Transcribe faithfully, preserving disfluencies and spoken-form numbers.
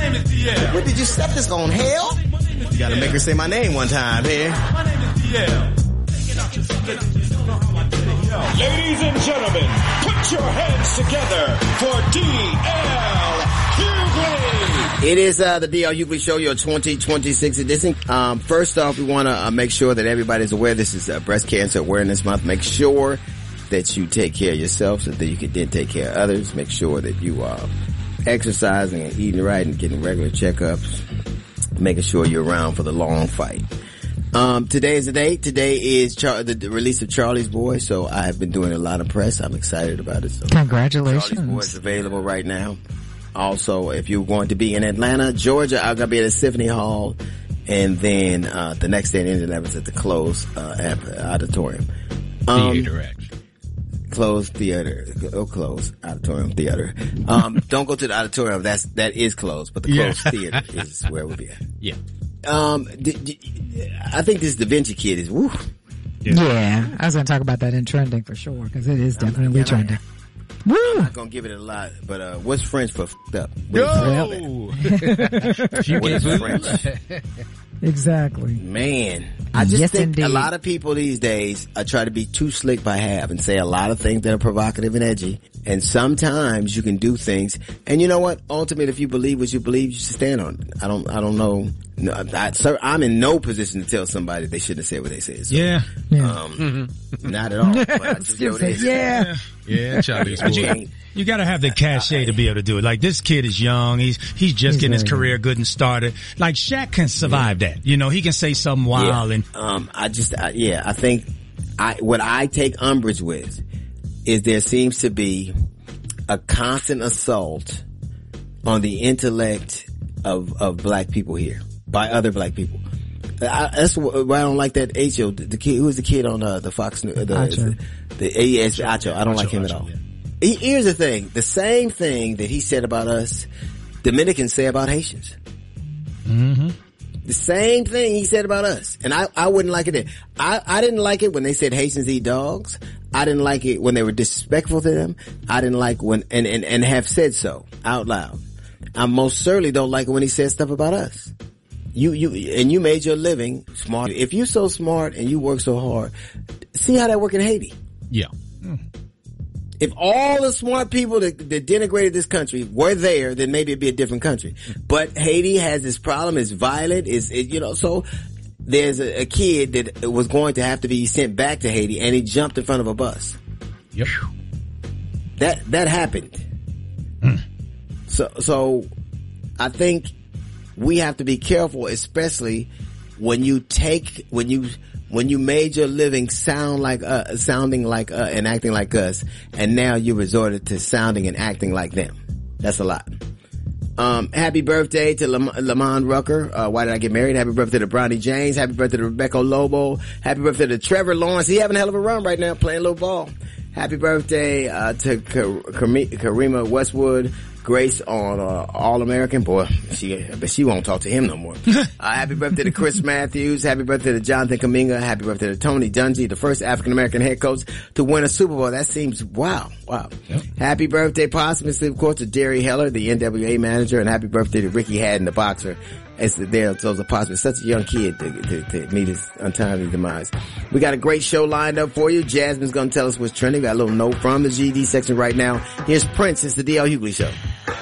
name is D L. What did you set this on, hell? You gotta make her say my name one time here. My name is D L. Ladies and gentlemen, put your hands together for D L Hughley. It is uh, the D L Hughley Show, your twenty twenty-six edition. Um, first off, we want to uh, make sure that everybody's aware this is uh, Breast Cancer Awareness Month. Make sure that you take care of yourself so that you can then take care of others. Make sure that you are exercising and eating right and getting regular checkups, making sure you're around for the long fight. Um, today is the day. Today is Char- the, the release of Charlie's Boy, so I have been doing a lot of press. I'm excited about it. So congratulations. Charlie's Boy is available right now. Also, if you're going to be in Atlanta, Georgia, I'm going to be at the Symphony Hall, and then uh the next day in Indianapolis at the Closed uh, Auditorium. Um, Theater, actually. Closed theater, oh, closed auditorium theater. Um, don't go to the auditorium. That's that is closed, but the closed yeah. theater is where we'll be at. Yeah. Um, d- d- I think this Da Vinci Kid is woo. Yeah. yeah, I was going to talk about that in trending for sure because it is definitely I'm, trending. I'm, Woo! I'm not gonna give it a lot, but uh, what's French for f***ed up? No. What's French? Exactly. Man, I just yes, think indeed. a lot of people these days uh, try to be too slick by half and say a lot of things that are provocative and edgy. And sometimes you can do things. And you know what? Ultimately, if you believe what you believe, you should stand on it. I don't. I don't know. No, I, sir, I'm in no position to tell somebody they shouldn't have said what they said. So, yeah. yeah. Um, mm-hmm. Not at all. But I just know say, yeah. Yeah, Charlie's Boy. You gotta have the cachet to be able to do it. Like, this kid is young. He's, he's just he's getting his career good and started. Like, Shaq can survive yeah. that. You know, he can say something wild yeah. and. Um, I just, I, yeah, I think I, what I take umbrage with is there seems to be a constant assault on the intellect of, of black people here by other black people. I, that's why I don't like that Acho, the, the kid, who was the kid on uh, the Fox, the, the, the A E S Acho. I don't Acho, like him Acho, at all. Yeah. He, here's the thing. The same thing that he said about us, Dominicans say about Haitians. Mm-hmm. The same thing he said about us. And I, I wouldn't like it. I, I didn't like it when they said Haitians eat dogs. I didn't like it when they were disrespectful to them. I didn't like when, and, and, and have said so out loud. I most certainly don't like it when he said stuff about us. You, you, and you made your living smart. If you're so smart and you work so hard, see how that work in Haiti. Yeah. Mm. If all the smart people that, that denigrated this country were there, then maybe it'd be a different country. But Haiti has this problem. It's violent. It's, it, you know, so there's a, a kid that was going to have to be sent back to Haiti and he jumped in front of a bus. Yep. That, that happened. Mm. So, so I think we have to be careful, especially when you take, when you, when you made your living sound like, uh, sounding like, uh, and acting like us, and now you resorted to sounding and acting like them. That's a lot. Um, happy birthday to Lam- Lamont Rucker. Uh, why did I get married? Happy birthday to Bronny James. Happy birthday to Rebecca Lobo. Happy birthday to Trevor Lawrence. He having a hell of a run right now, playing a little ball. Happy birthday, uh, to Kar- Karima Westwood. Grace on uh, All-American. Boy, she, but she won't talk to him no more. uh, happy birthday to Chris Matthews. Happy birthday to Jonathan Kuminga. Happy birthday to Tony Dungy, the first African-American head coach to win a Super Bowl. That seems, wow, wow. Yep. Happy birthday, posthumously, of course, to Jerry Heller, the N W A manager, and happy birthday to Ricky Haddon, the boxer. It's there, so the possible. Such a young kid to, to, to meet his untimely demise. We got a great show lined up for you. Jasmine's gonna tell us what's trending. We got a little note from the G D section right now. Here's Prince. It's the D L Hughley Show.